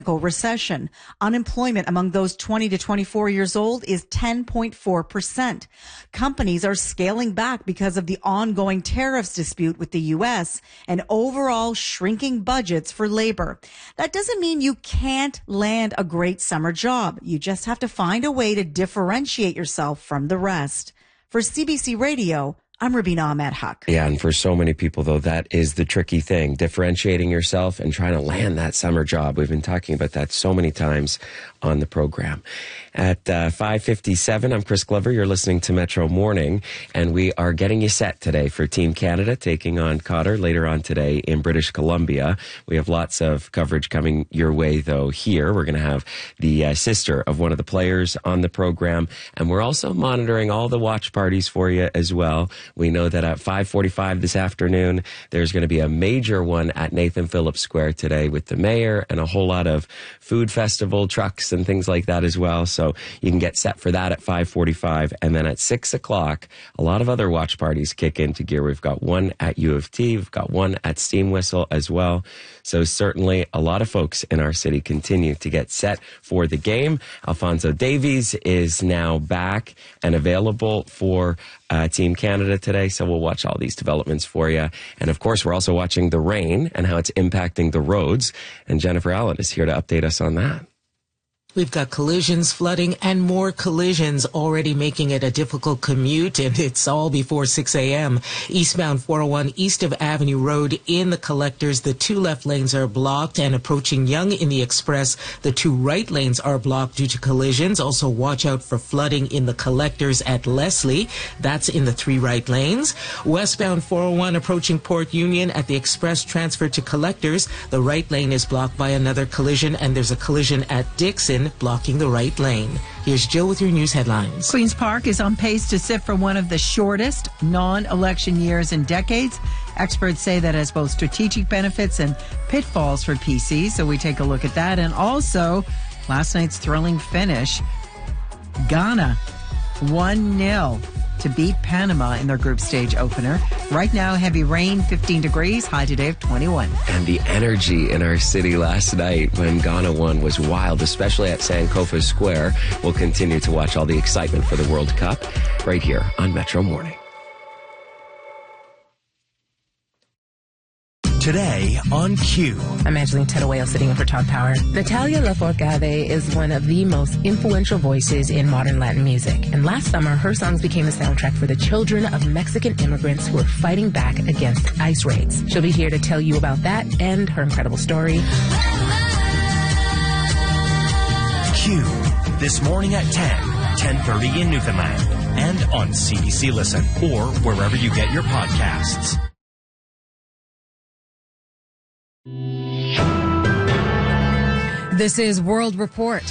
recession. Unemployment among those 20 to 24 years old is 10.4%. Companies are scaling back because of the ongoing tariffs dispute with the U.S. and overall shrinking budgets for labor. That doesn't mean you can't land a great summer job. You just have to find a way to differentiate yourself from the rest. For CBC Radio, I'm Rubina Ahmed Haq. Yeah, and for so many people, though, that is the tricky thing, differentiating yourself and trying to land that summer job. We've been talking about that so many times on the program. At 5:57, I'm Chris Glover. You're listening to Metro Morning, and we are getting you set today for Team Canada taking on Qatar later on today in British Columbia. We have lots of coverage coming your way, though, here. We're going to have the sister of one of the players on the program, and we're also monitoring all the watch parties for you as well. We know that at 5:45 this afternoon, there's going to be a major one at Nathan Phillips Square today with the mayor and a whole lot of food festival trucks and things like that as well. So you can get set for that at 5:45. And then at 6 o'clock, a lot of other watch parties kick into gear. We've got one at U of T. We've got one at Steam Whistle as well. So certainly a lot of folks in our city continue to get set for the game. Alfonso Davies is now back and available for Team Canada today. So we'll watch all these developments for you. And of course, we're also watching the rain and how it's impacting the roads. And Jennifer Allen is here to update us on that. We've got collisions, flooding, and more collisions already making it a difficult commute, and it's all before 6 a.m. Eastbound 401 east of Avenue Road in the Collectors, the two left lanes are blocked, and approaching Yonge in the Express, the two right lanes are blocked due to collisions. Also, watch out for flooding in the Collectors at Leslie. That's in the three right lanes. Westbound 401 approaching Port Union at the Express transfer to Collectors. The right lane is blocked by another collision, and there's a collision at Dixon blocking the right lane. Here's Jill with your news headlines. Queen's Park is on pace to sit for one of the shortest non-election years in decades. Experts say that has both strategic benefits and pitfalls for PC, so we take a look at that. And also, last night's thrilling finish, Ghana 1-0 to beat Panama in their group stage opener. Right now, heavy rain, 15 degrees, high today of 21. And the energy in our city last night when Ghana won was wild, especially at Sankofa Square. We'll continue to watch all the excitement for the World Cup right here on Metro Morning. Today on Q. I'm Angeline Tettawale sitting in for Todd Power. Natalia Lafourcade is one of the most influential voices in modern Latin music. And last summer, her songs became the soundtrack for the children of Mexican immigrants who are fighting back against ICE raids. She'll be here to tell you about that and her incredible story. Q. This morning at 10:30 in Newfoundland. And on CBC Listen or wherever you get your podcasts. This is World Report.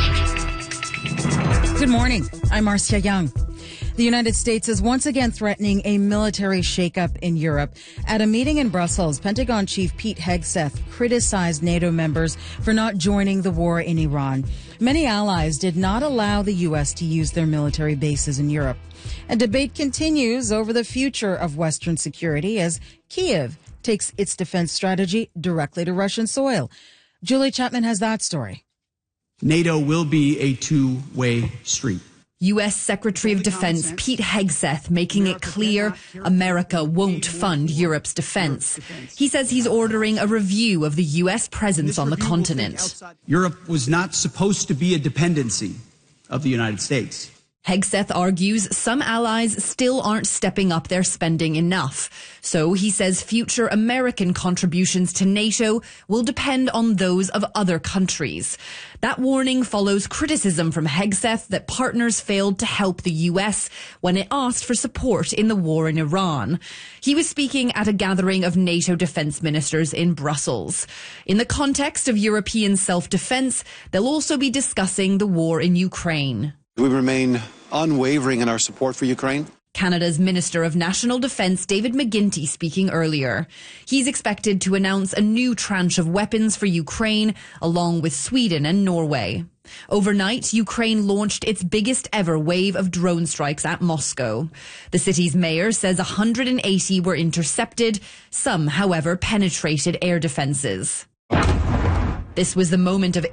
Good morning. I'm Marcia Young. The United States is once again threatening a military shakeup in Europe. At a meeting in Brussels, Pentagon Chief Pete Hegseth criticized NATO members for not joining the war in Iran. Many allies did not allow the U.S. to use their military bases in Europe. A debate continues over the future of Western security as Kyiv takes its defense strategy directly to Russian soil. Julie Chapman has that story. NATO will be a two-way street. U.S. Secretary of Defense Pete Hegseth making it clear America won't fund Europe's defense. He says he's ordering a review of the U.S. presence on the continent. Europe was not supposed to be a dependency of the United States. Hegseth argues some allies still aren't stepping up their spending enough. So he says future American contributions to NATO will depend on those of other countries. That warning follows criticism from Hegseth that partners failed to help the US when it asked for support in the war in Iran. He was speaking at a gathering of NATO defense ministers in Brussels. In the context of European self-defense, they'll also be discussing the war in Ukraine. We remain unwavering in our support for Ukraine. Canada's Minister of National Defence, David McGuinty, speaking earlier. He's expected to announce a new tranche of weapons for Ukraine, along with Sweden and Norway. Overnight, Ukraine launched its biggest ever wave of drone strikes at Moscow. The city's mayor says 180 were intercepted. Some, however, penetrated air defences. This was the moment of